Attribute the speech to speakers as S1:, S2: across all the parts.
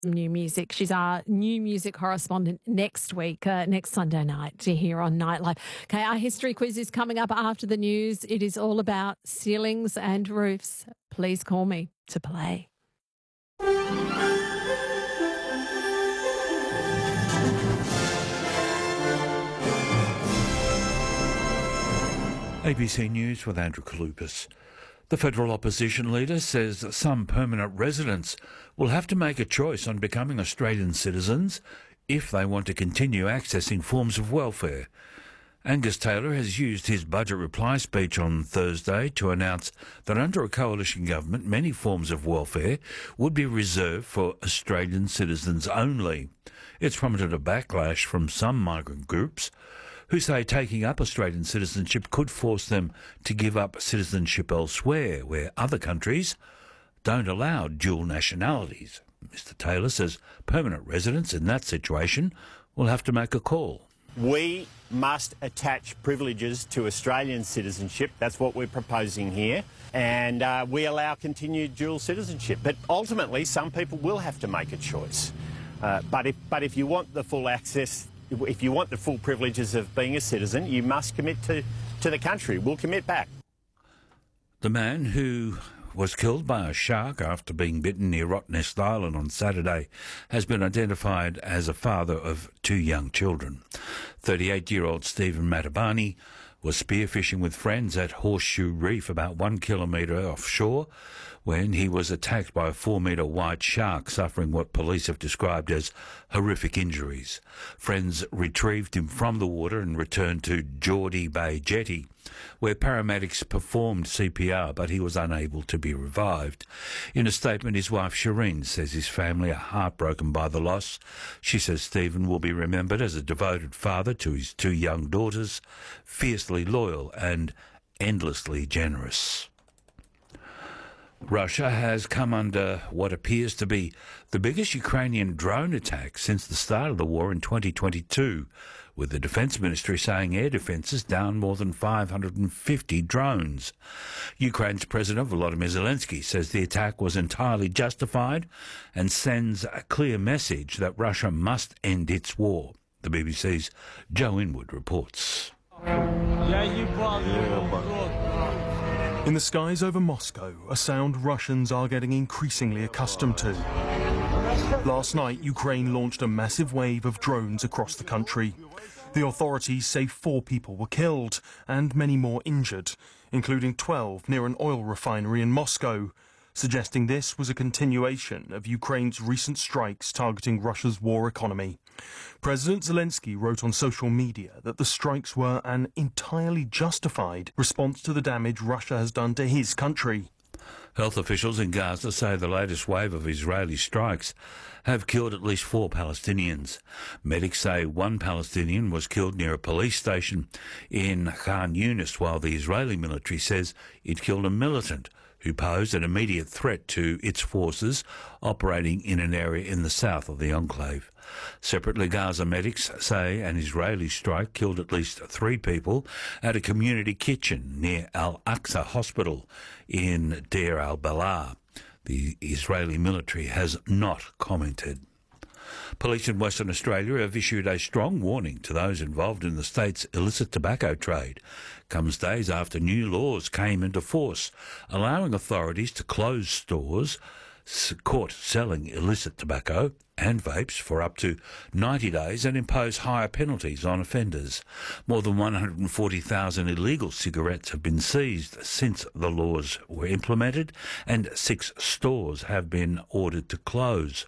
S1: new music. She's our new music correspondent next week, next Sunday night to hear on Nightlife. Okay, our history quiz is coming up after the news. It is all about ceilings and roofs. Please call me to play.
S2: ABC News with Andrew Kalupas. The federal opposition leader says that some permanent residents will have to make a choice on becoming Australian citizens if they want to continue accessing forms of welfare. Angus Taylor has used his budget reply speech on Thursday to announce that under a coalition government, many forms of welfare would be reserved for Australian citizens only. It's prompted a backlash from some migrant groups who say taking up Australian citizenship could force them to give up citizenship elsewhere, where other countries don't allow dual nationalities. Mr Taylor says permanent residents in that situation will have to make a call.
S3: We must attach privileges to Australian citizenship. That's what we're proposing here. And we allow continued dual citizenship. But ultimately, some people will have to make a choice. But if you want the full access, if you want the full privileges of being a citizen, you must commit to the country. We'll commit back.
S2: The man who was killed by a shark after being bitten near Rottnest Island on Saturday has been identified as a father of 2 young children. 38-year-old Stephen Matabani was spearfishing with friends at Horseshoe Reef about 1 kilometre offshore when he was attacked by a 4-metre white shark, suffering what police have described as horrific injuries. Friends retrieved him from the water and returned to Geordie Bay Jetty, where paramedics performed CPR, but he was unable to be revived. In a statement, his wife Shireen says his family are heartbroken by the loss. She says Stephen will be remembered as a devoted father to his 2 young daughters, fiercely loyal and endlessly generous. Russia has come under what appears to be the biggest Ukrainian drone attack since the start of the war in 2022, with the Defence Ministry saying air defences down more than 550 drones. Ukraine's President Volodymyr Zelensky says the attack was entirely justified and sends a clear message that Russia must end its war. The BBC's Joe Inwood reports.
S4: In the skies over Moscow, a sound Russians are getting increasingly accustomed to. Last night, Ukraine launched a massive wave of drones across the country. The authorities say 4 people were killed and many more injured, including 12 near an oil refinery in Moscow, suggesting this was a continuation of Ukraine's recent strikes targeting Russia's war economy. President Zelensky wrote on social media that the strikes were an entirely justified response to the damage Russia has done to his country.
S2: Health officials in Gaza say the latest wave of Israeli strikes have killed at least 4 Palestinians. Medics say 1 Palestinian was killed near a police station in Khan Yunis, while the Israeli military says it killed a militant who posed an immediate threat to its forces operating in an area in the south of the enclave. Separately, Gaza medics say an Israeli strike killed at least 3 people at a community kitchen near Al-Aqsa Hospital in Deir al-Balah. The Israeli military has not commented. Police in Western Australia have issued a strong warning to those involved in the state's illicit tobacco trade. Comes days after new laws came into force, allowing authorities to close stores caught selling illicit tobacco and vapes for up to 90 days and impose higher penalties on offenders. More than 140,000 illegal cigarettes have been seized since the laws were implemented, and 6 stores have been ordered to close.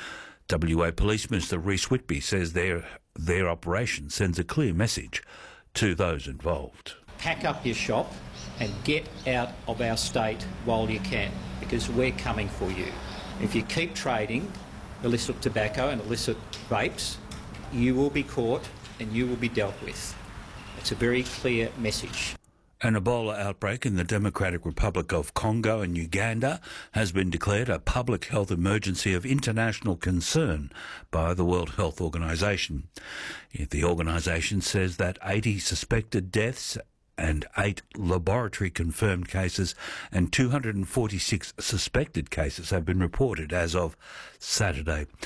S2: WA Police Minister Reece Whitby says their operation sends a clear message to those involved.
S5: Pack up your shop and get out of our state while you can, because we're coming for you. If you keep trading illicit tobacco and illicit vapes, you will be caught and you will be dealt with. It's a very clear message.
S2: An Ebola outbreak in the Democratic Republic of Congo and Uganda has been declared a public health emergency of international concern by the World Health Organization. The organisation says that 80 suspected deaths and 8 laboratory-confirmed cases and 246 suspected cases have been reported as of Saturday.